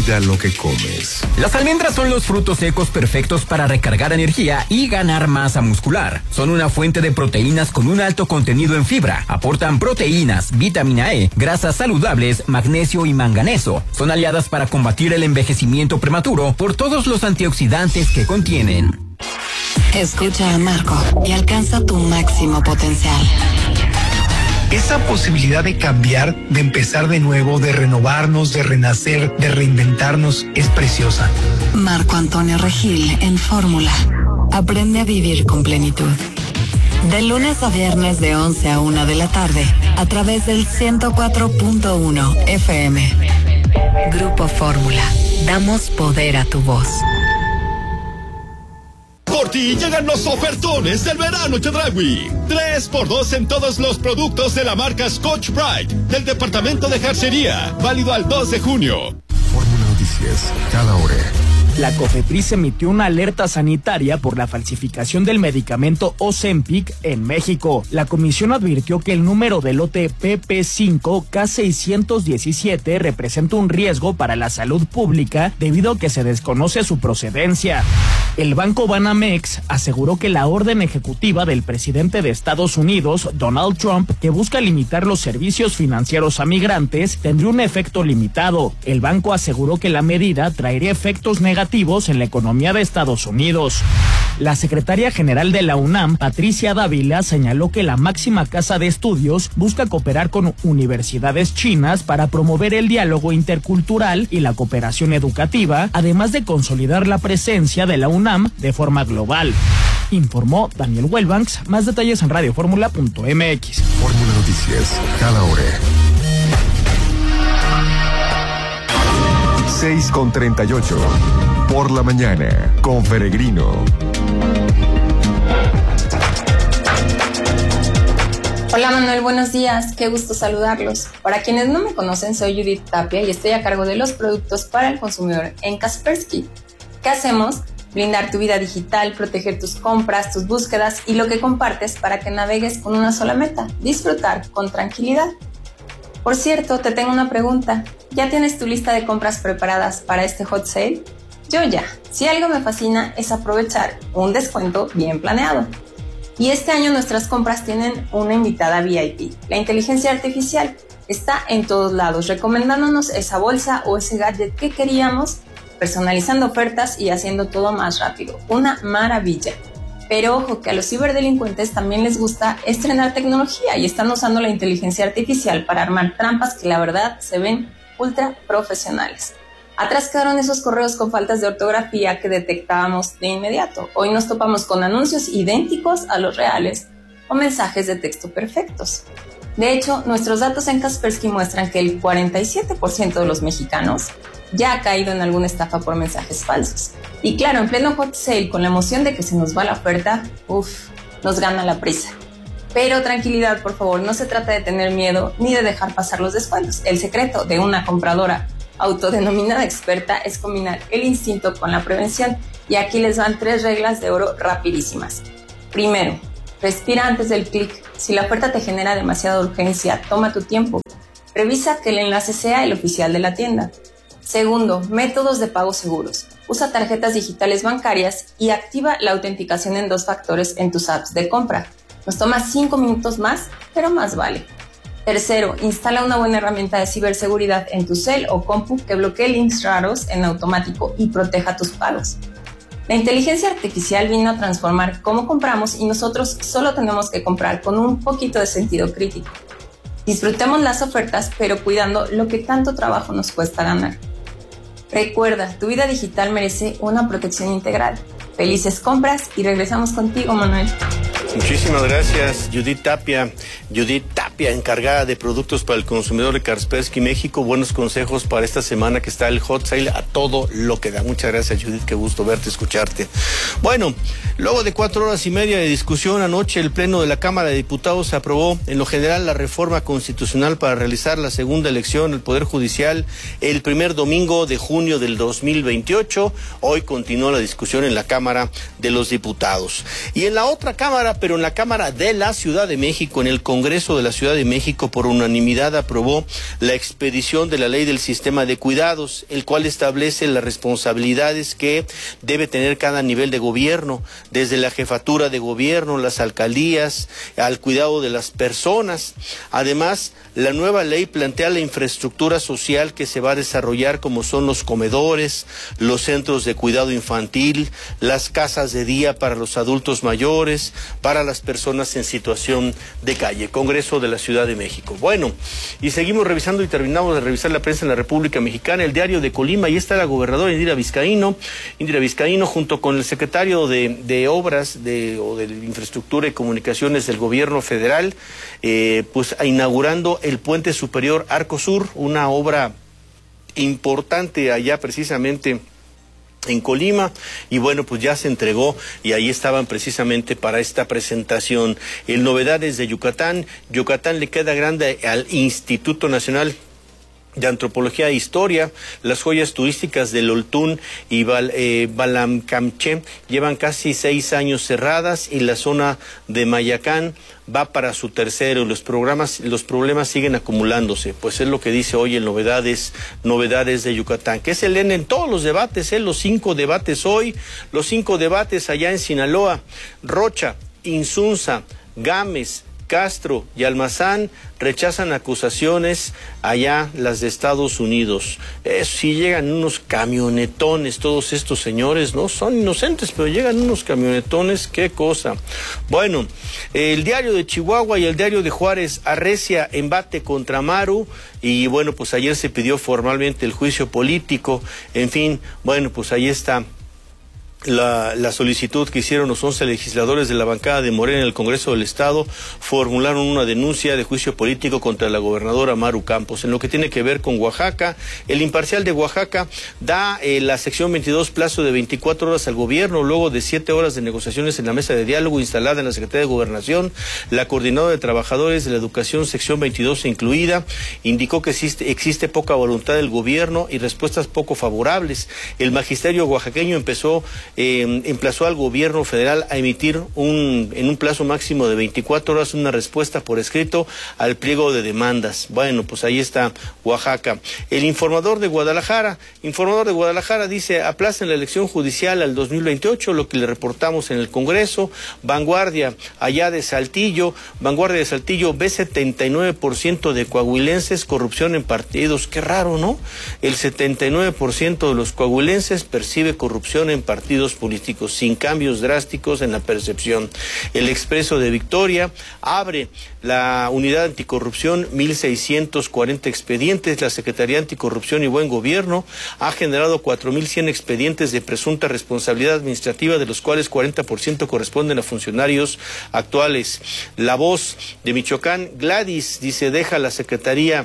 Cuida lo que comes. Las almendras son los frutos secos perfectos para recargar energía y ganar masa muscular. Son una fuente de proteínas con un alto contenido en fibra. Aportan proteínas, vitamina E, grasas saludables, magnesio y manganeso. Son aliadas para combatir el envejecimiento prematuro por todos los antioxidantes que contienen. Escucha a Marco y alcanza tu máximo potencial. Esa posibilidad de cambiar, de empezar de nuevo, de renovarnos, de renacer, de reinventarnos, es preciosa. Marco Antonio Regil en Fórmula. Aprende a vivir con plenitud. De lunes a viernes de 11 a 1 de la tarde, a través del 104.1 FM. Grupo Fórmula. Damos poder a tu voz. Por ti llegan los ofertones del verano Chedraui. 3x2 en todos los productos de la marca Scotch-Brite del departamento de Jarcería. Válido al 2 de junio. Fórmula Noticias, cada hora. La COFEPRIS emitió una alerta sanitaria por la falsificación del medicamento Ozempic en México. La comisión advirtió que el número del lote PP5K617 representa un riesgo para la salud pública debido a que se desconoce su procedencia. El banco Banamex aseguró que la orden ejecutiva del presidente de Estados Unidos, Donald Trump, que busca limitar los servicios financieros a migrantes, tendría un efecto limitado. El banco aseguró que la medida traería efectos negativos en la economía de Estados Unidos. La secretaria general de la UNAM, Patricia Dávila, señaló que la máxima casa de estudios busca cooperar con universidades chinas para promover el diálogo intercultural y la cooperación educativa, además de consolidar la presencia de la UNAM de forma global. Informó Daniel Welbanks. Más detalles en radioformula.mx. Fórmula Noticias, cada hora. 6:38. Por la mañana, con Peregrino. Hola Manuel, buenos días, qué gusto saludarlos. Para quienes no me conocen, soy Judith Tapia y estoy a cargo de los productos para el consumidor en Kaspersky. ¿Qué hacemos? Brindar tu vida digital, proteger tus compras, tus búsquedas y lo que compartes para que navegues con una sola meta, disfrutar con tranquilidad. Por cierto, te tengo una pregunta. ¿Ya tienes tu lista de compras preparadas para este hot sale? Yo ya. Si algo me fascina es aprovechar un descuento bien planeado. Y este año nuestras compras tienen una invitada VIP. La inteligencia artificial está en todos lados, recomendándonos esa bolsa o ese gadget que queríamos, personalizando ofertas y haciendo todo más rápido. Una maravilla. Pero ojo que a los ciberdelincuentes también les gusta estrenar tecnología y están usando la inteligencia artificial para armar trampas que la verdad se ven ultra profesionales. Atrás quedaron esos correos con faltas de ortografía que detectábamos de inmediato. Hoy nos topamos con anuncios idénticos a los reales o mensajes de texto perfectos. De hecho, nuestros datos en Kaspersky muestran que el 47% de los mexicanos ya ha caído en alguna estafa por mensajes falsos. Y claro, en pleno hot sale, con la emoción de que se nos va la oferta, nos gana la prisa. Pero tranquilidad, por favor, no se trata de tener miedo ni de dejar pasar los descuentos. El secreto de una compradora autodenominada experta es combinar el instinto con la prevención. Y aquí les van 3 reglas de oro rapidísimas. Primero, respira antes del clic. Si la oferta te genera demasiada urgencia, toma tu tiempo. Revisa que el enlace sea el oficial de la tienda. Segundo, métodos de pago seguros. Usa tarjetas digitales bancarias y activa la autenticación en 2 factores en tus apps de compra. Nos toma 5 minutos más, pero más vale. Tercero, instala una buena herramienta de ciberseguridad en tu cel o compu que bloquee links raros en automático y proteja tus pagos. La inteligencia artificial vino a transformar cómo compramos y nosotros solo tenemos que comprar con un poquito de sentido crítico. Disfrutemos las ofertas, pero cuidando lo que tanto trabajo nos cuesta ganar. Recuerda, tu vida digital merece una protección integral. Felices compras y regresamos contigo, Manuel. Muchísimas gracias, Judith Tapia. Judith Tapia, encargada de productos para el consumidor de Kaspersky México. Buenos consejos para esta semana que está el hot sale a todo lo que da. Muchas gracias, Judith, qué gusto verte, escucharte. Bueno, luego de 4 horas y media de discusión anoche, el Pleno de la Cámara de Diputados aprobó en lo general la reforma constitucional para realizar la segunda elección del Poder Judicial el primer domingo de junio del 2028. Hoy continuó la discusión en la Cámara de los Diputados. Y en la otra Cámara, pero en la Cámara de la Ciudad de México, en el Congreso de la Ciudad Ciudad de México por unanimidad aprobó la expedición de la ley del sistema de cuidados, el cual establece las responsabilidades que debe tener cada nivel de gobierno, desde la jefatura de gobierno, las alcaldías, al cuidado de las personas. Además, la nueva ley plantea la infraestructura social que se va a desarrollar, como son los comedores, los centros de cuidado infantil, las casas de día para los adultos mayores, para las personas en situación de calle. Congreso de la Ciudad de México. Bueno, y seguimos revisando y terminamos de revisar la prensa en la República Mexicana, el Diario de Colima. Ahí está la gobernadora Indira Vizcaíno junto con el secretario de Obras o de Infraestructura y Comunicaciones del Gobierno Federal, pues inaugurando el Puente Superior Arco Sur, una obra importante allá precisamente en Colima, y bueno, pues ya se entregó y ahí estaban precisamente para esta presentación. El Novedades de Yucatán le queda grande al Instituto Nacional de Antropología e Historia. Las joyas turísticas del Oltún y Balamcamché llevan casi 6 años cerradas y la zona de Mayacán va para su tercero. Los problemas siguen acumulándose, pues es lo que dice hoy el Novedades de Yucatán, que se leen en todos los debates, los 5 debates hoy, los 5 debates allá en Sinaloa. Rocha, Insunza, Gámez, Castro y Almazán rechazan acusaciones allá, las de Estados Unidos. Sí llegan unos camionetones, todos estos señores, ¿no? Son inocentes, pero llegan unos camionetones, qué cosa. Bueno, el Diario de Chihuahua y el Diario de Juárez arrecia embate contra Maru, y bueno, pues ayer se pidió formalmente el juicio político. En fin, bueno, pues ahí está la solicitud que hicieron los 11 legisladores de la bancada de Morena en el Congreso del Estado. Formularon una denuncia de juicio político contra la gobernadora Maru Campos. En lo que tiene que ver con Oaxaca, el Imparcial de Oaxaca da la sección 22 plazo de 24 horas al gobierno, luego de 7 horas de negociaciones en la mesa de diálogo instalada en la Secretaría de Gobernación. La coordinadora de trabajadores de la educación, sección 22 incluida, indicó que existe poca voluntad del gobierno y respuestas poco favorables. El magisterio oaxaqueño emplazó al gobierno federal a emitir en un plazo máximo de 24 horas una respuesta por escrito al pliego de demandas. Bueno, pues ahí está Oaxaca. El Informador de Guadalajara dice: aplazan la elección judicial al 2028, lo que le reportamos en el Congreso. Vanguardia de Saltillo ve 79% de coahuilenses corrupción en partidos. Qué raro, ¿no? El 79% de los coahuilenses percibe corrupción en partidos políticos, sin cambios drásticos en la percepción. El Expreso de Victoria abre la unidad anticorrupción, 1,640 expedientes. La Secretaría Anticorrupción y Buen Gobierno ha generado 4,100 expedientes de presunta responsabilidad administrativa, de los cuales 40% corresponden a funcionarios actuales. La Voz de Michoacán, Gladys dice: deja la Secretaría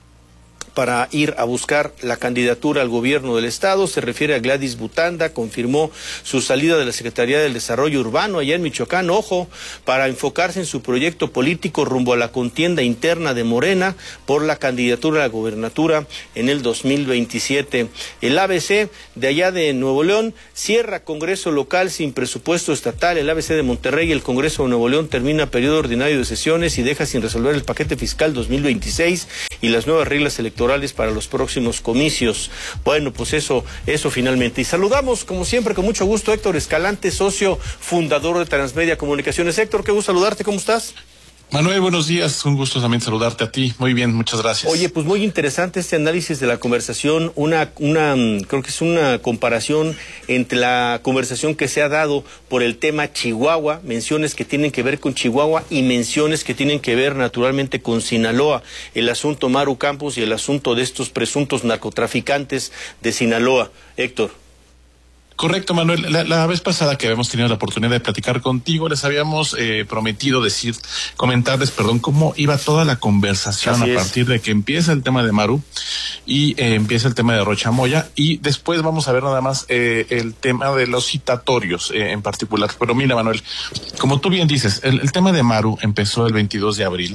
para ir a buscar la candidatura al gobierno del estado. Se refiere a Gladys Butanda, confirmó su salida de la Secretaría del Desarrollo Urbano allá en Michoacán, para enfocarse en su proyecto político rumbo a la contienda interna de Morena por la candidatura a la gobernatura en el 2027. El ABC de allá de Nuevo León cierra Congreso local sin presupuesto estatal. El ABC de Monterrey: el Congreso de Nuevo León termina periodo ordinario de sesiones y deja sin resolver el paquete fiscal 2026 y las nuevas reglas electorales para los próximos comicios. Bueno, pues eso finalmente. Y saludamos, como siempre, con mucho gusto, Héctor Escalante, socio fundador de Transmedia Comunicaciones. Héctor, qué gusto saludarte, ¿cómo estás? Manuel, buenos días, un gusto también saludarte a ti. Muy bien, muchas gracias. Oye, pues muy interesante este análisis de la conversación, creo que es una comparación entre la conversación que se ha dado por el tema Chihuahua, menciones que tienen que ver con Chihuahua y menciones que tienen que ver naturalmente con Sinaloa, el asunto Maru Campos y el asunto de estos presuntos narcotraficantes de Sinaloa. Héctor. Correcto, Manuel. La vez pasada que habíamos tenido la oportunidad de platicar contigo, les habíamos prometido comentarles, cómo iba toda la conversación a partir de que empieza el tema de Maru y empieza el tema de Rocha Moya, y después vamos a ver nada más el tema de los citatorios en particular. Pero mira, Manuel, como tú bien dices, el tema de Maru empezó el 22 de abril.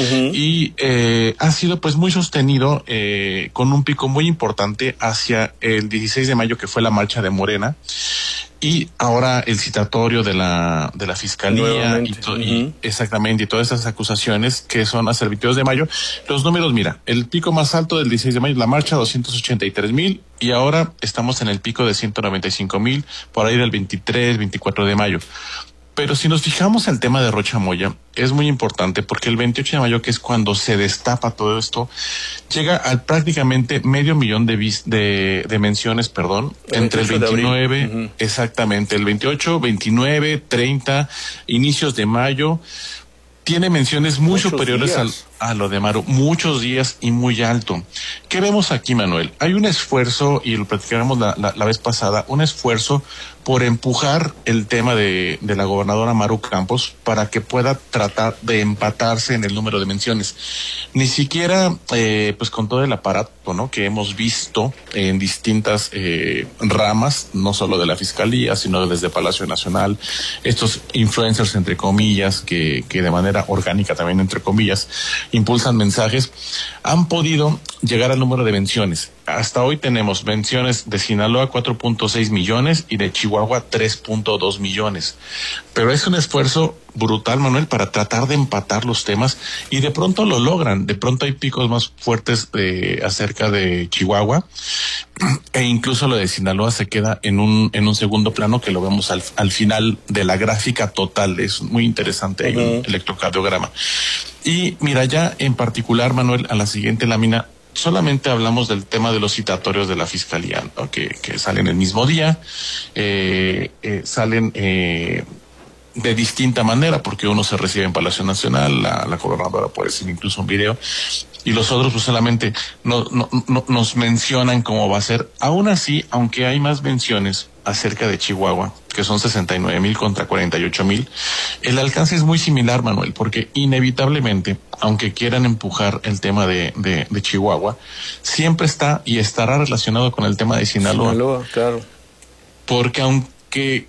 Y ha sido pues muy sostenido con un pico muy importante hacia el 16 de mayo, que fue la marcha de Morena, y ahora el citatorio de la fiscalía y exactamente, y todas esas acusaciones que son a servicios de mayo. Los números, mira, el pico más alto del 16 de mayo, la marcha 283,000, y ahora estamos en el pico de 195,000 por ahí del 23, 24 de mayo. Pero si nos fijamos en el tema de Rocha Moya, es muy importante porque el 28 de mayo, que es cuando se destapa todo esto, llega al prácticamente 500,000 de menciones, entre el 29, exactamente, el 28, 29, 30, inicios de mayo. Tiene menciones muy superiores a lo de Maru, muchos días y muy alto. ¿Qué vemos aquí, Manuel? Hay un esfuerzo, y lo platicamos la vez pasada, un esfuerzo por empujar el tema de la gobernadora Maru Campos para que pueda tratar de empatarse en el número de menciones. Ni siquiera, pues con todo el aparato, ¿no?, que hemos visto en distintas ramas, no solo de la Fiscalía, sino desde Palacio Nacional, estos influencers, entre comillas, que de manera orgánica también, entre comillas, impulsan mensajes, han podido llegar al número de menciones. Hasta hoy tenemos menciones de Sinaloa 4.6 millones y de Chihuahua 3.2 millones. Pero es un esfuerzo brutal, Manuel, para tratar de empatar los temas, y de pronto lo logran. De pronto hay picos más fuertes acerca de Chihuahua, e incluso lo de Sinaloa se queda en un segundo plano, que lo vemos al final de la gráfica total. Es muy interesante, hay un electrocardiograma. Y mira, ya en particular, Manuel, a la siguiente lámina, solamente hablamos del tema de los citatorios de la Fiscalía, ¿no?, que salen el mismo día, salen de distinta manera, porque uno se recibe en Palacio Nacional, la gobernadora puede decir incluso un video, y los otros pues solamente nos mencionan cómo va a ser. Aún así, aunque hay más menciones acerca de Chihuahua, que son 69,000 contra 48,000, el alcance es muy similar, Manuel, porque inevitablemente, aunque quieran empujar el tema de Chihuahua, siempre está y estará relacionado con el tema de Sinaloa. Sinaloa, claro. Porque aunque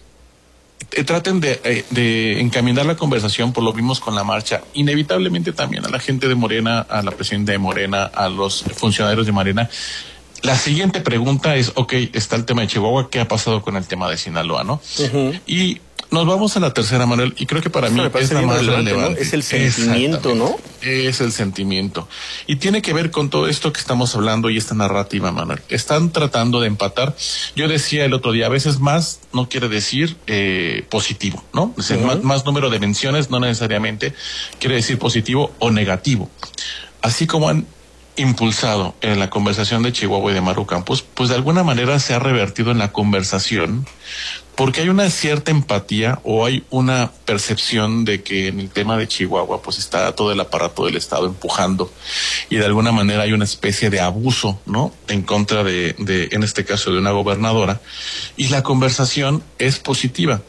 traten de encaminar la conversación, por lo vimos con la marcha, inevitablemente también a la gente de Morena, a la presidenta de Morena, a los funcionarios de Morena, la siguiente pregunta es, está el tema de Chihuahua, ¿qué ha pasado con el tema de Sinaloa, no? Y nos vamos a la tercera, Manuel, y creo que para mí es la más relevante, ¿no? Es el sentimiento, ¿no? Es el sentimiento. Y tiene que ver con todo esto que estamos hablando y esta narrativa, Manuel. Están tratando de empatar. Yo decía el otro día, a veces más no quiere decir positivo, ¿no? Es decir, más número de menciones no necesariamente quiere decir positivo o negativo. Así como han impulsado en la conversación de Chihuahua y de Maru Campos, pues de alguna manera se ha revertido en la conversación, porque hay una cierta empatía o hay una percepción de que en el tema de Chihuahua pues está todo el aparato del Estado empujando, y de alguna manera hay una especie de abuso, ¿no?, en contra de en este caso de una gobernadora, y la conversación es positiva,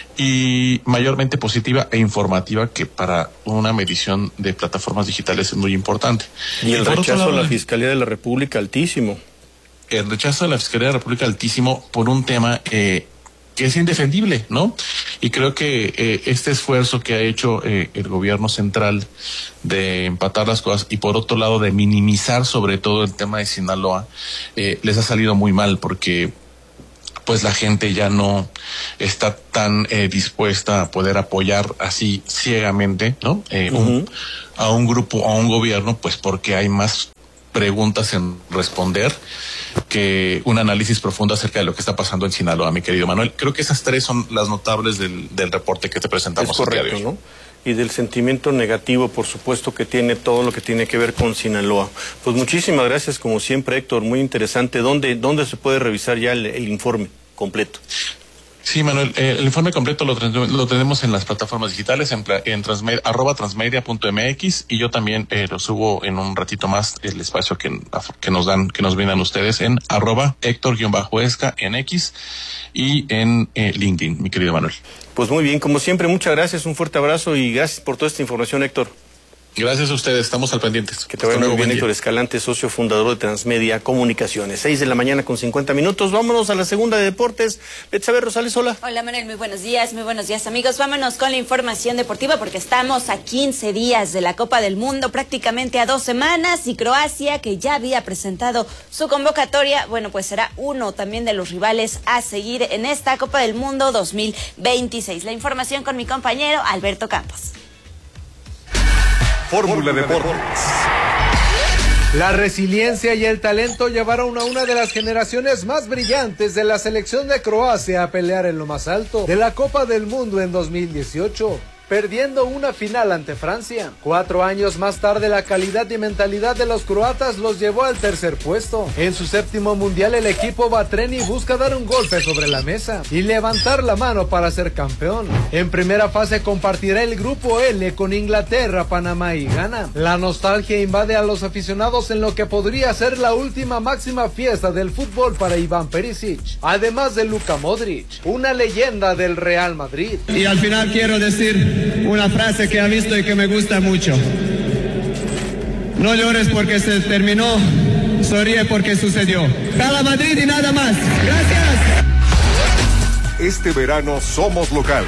y mayormente positiva e informativa, que para una medición de plataformas digitales es muy importante. Y el rechazo a la Fiscalía de la República altísimo. El rechazo a la Fiscalía de la República altísimo por un tema que es indefendible, ¿no? Y creo que este esfuerzo que ha hecho el gobierno central de empatar las cosas, y por otro lado de minimizar sobre todo el tema de Sinaloa, les ha salido muy mal, porque pues la gente ya no está tan dispuesta a poder apoyar así ciegamente, ¿no? A un grupo, a un gobierno, pues porque hay más preguntas en responder que un análisis profundo acerca de lo que está pasando en Sinaloa, mi querido Manuel. Creo que esas tres son las notables del reporte que te presentamos. Es correcto, ¿no? Y del sentimiento negativo, por supuesto, que tiene todo lo que tiene que ver con Sinaloa. Pues muchísimas gracias, como siempre, Héctor, muy interesante. ¿Dónde se puede revisar ya el informe completo? Sí, Manuel, el informe completo lo tenemos en las plataformas digitales, en @transmedia.mx, y yo también lo subo en un ratito más, el espacio que nos brindan ustedes en @Héctor_Esca en X y en LinkedIn, mi querido Manuel. Pues muy bien, como siempre, muchas gracias, un fuerte abrazo y gracias por toda esta información, Héctor. Gracias a ustedes, estamos al pendientes. Que te vaya muy bien, Héctor Escalante, socio fundador de Transmedia Comunicaciones. 6:50 a.m. Vámonos a la segunda de deportes. Betsabe Rosales, hola. Hola, Manuel, muy buenos días, amigos. Vámonos con la información deportiva porque estamos a 15 días de la Copa del Mundo, prácticamente a 2 semanas, y Croacia, que ya había presentado su convocatoria, bueno, pues será uno también de los rivales a seguir en esta Copa del Mundo 2026. La información con mi compañero Alberto Campos. Fórmula Deportes. La resiliencia y el talento llevaron a una de las generaciones más brillantes de la selección de Croacia a pelear en lo más alto de la Copa del Mundo en 2018. Perdiendo una final ante Francia. 4 años más tarde, la calidad y mentalidad de los croatas los llevó al tercer puesto. En su 7º mundial, el equipo Batreni busca dar un golpe sobre la mesa y levantar la mano para ser campeón. En primera fase compartirá el grupo L con Inglaterra, Panamá y Ghana. La nostalgia invade a los aficionados en lo que podría ser la última máxima fiesta del fútbol para Iván Perisic, además de Luka Modric, una leyenda del Real Madrid. Y al final quiero decir una frase que he visto y que me gusta mucho. No llores porque se terminó, sonríe porque sucedió. ¡Cada Madrid y nada más! ¡Gracias! Este verano somos locales.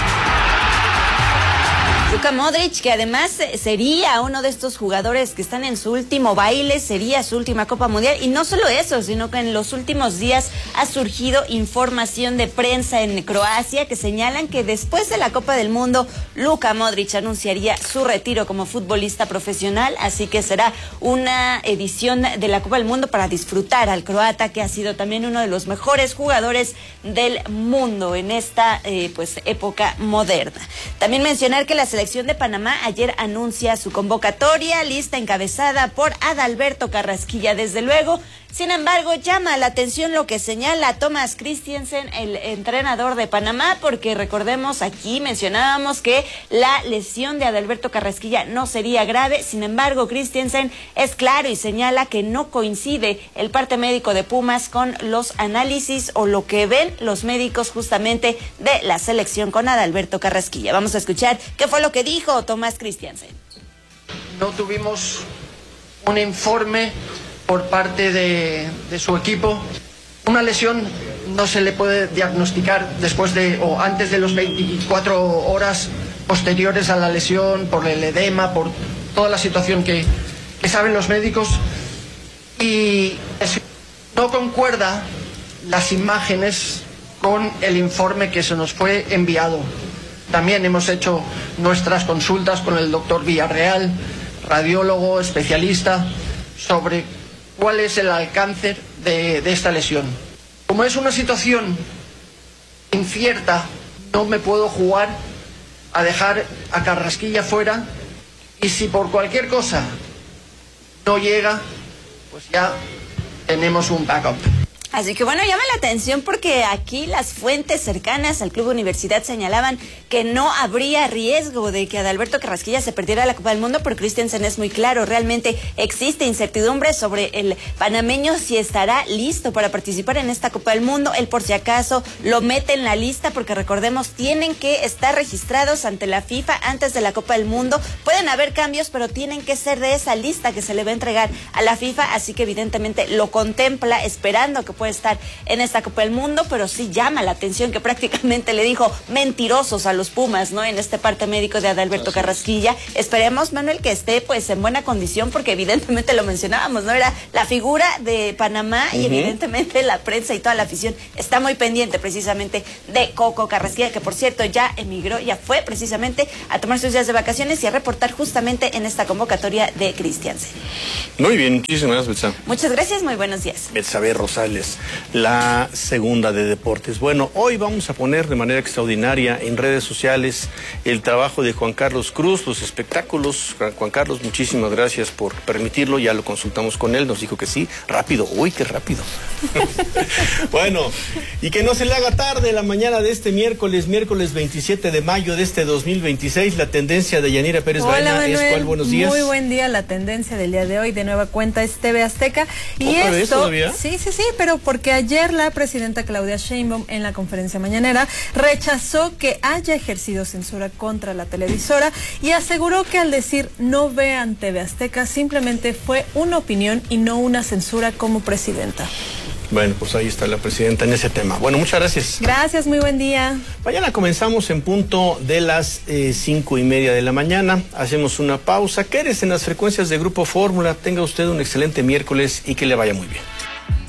Luka Modric, que además sería uno de estos jugadores que están en su último baile, sería su última Copa Mundial, y no solo eso, sino que en los últimos días ha surgido información de prensa en Croacia que señalan que después de la Copa del Mundo, Luka Modric anunciaría su retiro como futbolista profesional, así que será una edición de la Copa del Mundo para disfrutar al croata, que ha sido también uno de los mejores jugadores del mundo en esta época moderna. También mencionar que la selección de Panamá ayer anuncia su convocatoria, lista encabezada por Adalberto Carrasquilla, desde luego. Sin embargo, llama la atención lo que señala Thomas Christiansen, el entrenador de Panamá, porque recordemos, aquí mencionábamos que la lesión de Adalberto Carrasquilla no sería grave. Sin embargo, Christiansen es claro y señala que no coincide el parte médico de Pumas con los análisis o lo que ven los médicos justamente de la selección con Adalberto Carrasquilla. Vamos a escuchar qué fue lo que dijo Thomas Christiansen. No tuvimos un informe por parte de su equipo. Una lesión no se le puede diagnosticar después de o antes de los 24 horas posteriores a la lesión, por el edema, por toda la situación que saben los médicos, y no concuerda las imágenes con el informe que se nos fue enviado. También hemos hecho nuestras consultas con el doctor Villarreal, radiólogo especialista, sobre cuál es el alcance de esta lesión. Como es una situación incierta, no me puedo jugar a dejar a Carrasquilla fuera, y si por cualquier cosa no llega, pues ya tenemos un backup. Así que bueno, llama la atención porque aquí las fuentes cercanas al Club Universidad señalaban que no habría riesgo de que Adalberto Carrasquilla se perdiera la Copa del Mundo, pero Christiansen es muy claro, realmente existe incertidumbre sobre el panameño si estará listo para participar en esta Copa del Mundo. Él por si acaso lo mete en la lista porque recordemos, tienen que estar registrados ante la FIFA antes de la Copa del Mundo. Pueden haber cambios, pero tienen que ser de esa lista que se le va a entregar a la FIFA, así que evidentemente lo contempla esperando que pueda estar en esta Copa del Mundo, pero sí llama la atención que prácticamente le dijo mentirosos a los Pumas, ¿no? En este parte médico de Adalberto Carrasquilla. Esperemos, Manuel, que esté pues en buena condición, porque evidentemente lo mencionábamos, ¿no? Era la figura de Panamá y evidentemente la prensa y toda la afición está muy pendiente precisamente de Coco Carrasquilla, que por cierto ya emigró, ya fue precisamente a tomar sus días de vacaciones y a reportar justamente en esta convocatoria de Christiansen. Muy bien, muchísimas gracias, Betsa. Muchas gracias, muy buenos días. Betsabe Rosales, la segunda de deportes. Bueno, hoy vamos a poner de manera extraordinaria en redes sociales el trabajo de Juan Carlos Cruz, los espectáculos. Juan Carlos, muchísimas gracias por permitirlo, ya lo consultamos con él, nos dijo que sí, rápido, uy, qué rápido. Bueno, y que no se le haga tarde la mañana de este miércoles 27 de mayo de este 2026, la tendencia de Yanira Pérez Baena es ¿cuál? Buenos días. Muy buen día, la tendencia del día de hoy, de nueva cuenta es TV Azteca. Y esto, ¿todavía? Sí, pero Esto porque ayer la presidenta Claudia Sheinbaum en la conferencia mañanera rechazó que haya ejercido censura contra la televisora y aseguró que al decir no vean TV Azteca simplemente fue una opinión y no una censura como presidenta. Bueno, pues ahí está la presidenta en ese tema. Bueno, muchas gracias. Gracias, muy buen día. Mañana comenzamos en punto de las 5:30 de la mañana. Hacemos una pausa. Quédese en las frecuencias de Grupo Fórmula. Tenga usted un excelente miércoles y que le vaya muy bien.